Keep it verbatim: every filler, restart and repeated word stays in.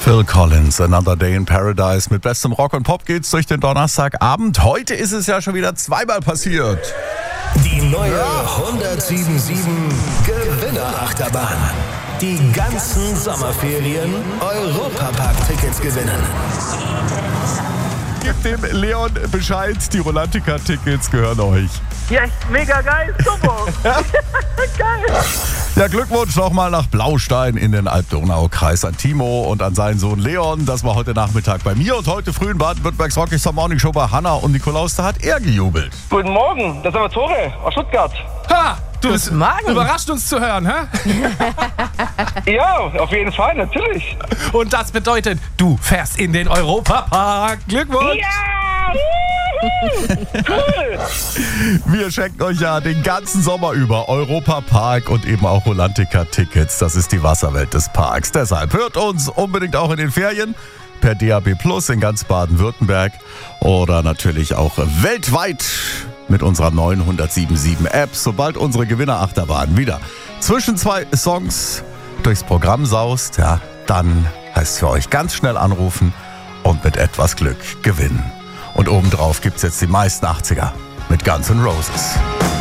Phil Collins, Another Day in Paradise. Mit bestem Rock und Pop geht's durch den Donnerstagabend. Heute ist es ja schon wieder zweimal passiert. Die neue hundertsieben Gewinnerachterbahn. Die ganzen Sommerferien Europapark-Tickets gewinnen. Gebt dem Leon Bescheid, die Rolantica-Tickets gehören euch. Ja, mega geil, super. Geil. Ja, Glückwunsch nochmal nach Blaustein in den Alb-Donau-Kreis an Timo und an seinen Sohn Leon. Das war heute Nachmittag bei mir und heute früh in Baden-Württembergs Rocky Morning Show bei Hanna und Nikolaus. Da hat er gejubelt. Guten Morgen, das ist aber Tore aus Stuttgart. Ha! Du bist Morgen. überrascht, uns zu hören, hä? Ja, auf jeden Fall, natürlich. Und das bedeutet, du fährst in den Europapark. Glückwunsch! Ja! Cool! Wir schenken euch ja den ganzen Sommer über Europapark und eben auch Rolantica-Tickets. Das ist die Wasserwelt des Parks. Deshalb hört uns unbedingt auch in den Ferien per D A B Plus in ganz Baden-Württemberg oder natürlich auch weltweit mit unserer neuen hundertsieben App, sobald unsere Gewinnerachterbahn wieder zwischen zwei Songs durchs Programm saust, ja, dann heißt es für euch ganz schnell anrufen und mit etwas Glück gewinnen. Und obendrauf gibt's jetzt die meisten achtziger mit Guns N' Roses.